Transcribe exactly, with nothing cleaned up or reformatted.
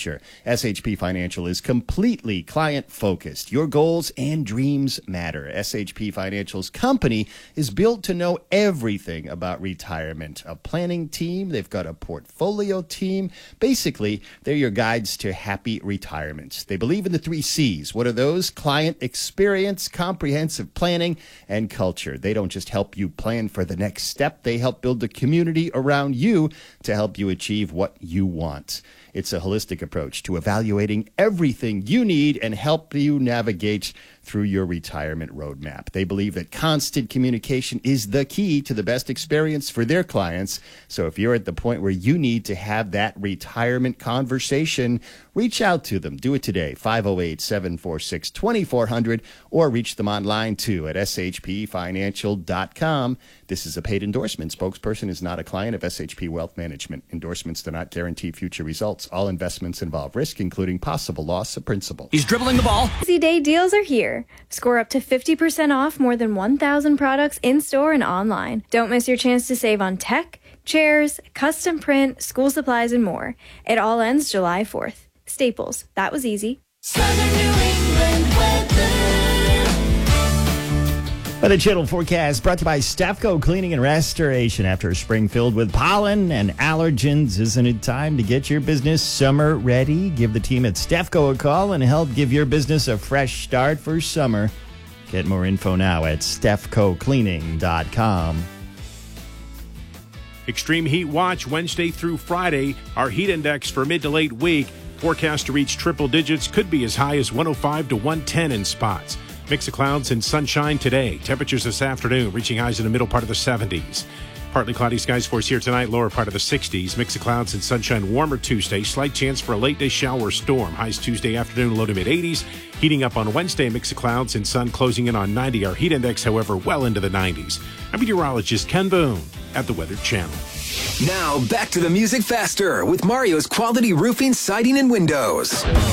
future. S H P Financial is completely client-focused. Your goals and dreams matter. S H P Financial's company is built to know everything about retirement. A planning team, they've got a portfolio team. Basically, they're your guides to happy retirement. They believe in the three C's. What are those? Client experience, comprehensive planning, and culture. They don't just help you plan for the next step. They help build a community around you to help you achieve what you want. It's a holistic approach to evaluating everything you need and help you navigate through your retirement roadmap. They believe that constant communication is the key to the best experience for their clients. So if you're at the point where you need to have that retirement conversation, reach out to them. Do it today, five oh eight, seven four six, two four zero zero, or reach them online too at s h p financial dot com. This is a paid endorsement. Spokesperson is not a client of S H P Wealth Management. Endorsements do not guarantee future results. All investments involve risk, including possible loss of principal. He's dribbling the ball. Easy Day deals are here. Score up to fifty percent off more than one thousand products in-store and online. Don't miss your chance to save on tech, chairs, custom print, school supplies, and more. It all ends July fourth. Staples. That was easy. Southern New England weather. Weather Channel forecast brought to you by Stefco Cleaning and Restoration. After a spring filled with pollen and allergens, isn't it time to get your business summer ready? Give the team at Stefco a call and help give your business a fresh start for summer. Get more info now at stefco cleaning dot com. Extreme Heat Watch Wednesday through Friday. Our heat index for mid to late week forecast to reach triple digits, could be as high as one oh five to one ten in spots. Mix of clouds and sunshine today. Temperatures this afternoon reaching highs in the middle part of the seventies. Partly cloudy skies for us here tonight, lower part of the sixties. Mix of clouds and sunshine warmer Tuesday. Slight chance for a late day shower or storm. Highs Tuesday afternoon, low to mid eighties. Heating up on Wednesday, mix of clouds and sun closing in on ninety. Our heat index, however, well into the nineties. I'm meteorologist Ken Boone at the Weather Channel. Now back to the music faster with Mario's Quality Roofing, Siding, and Windows.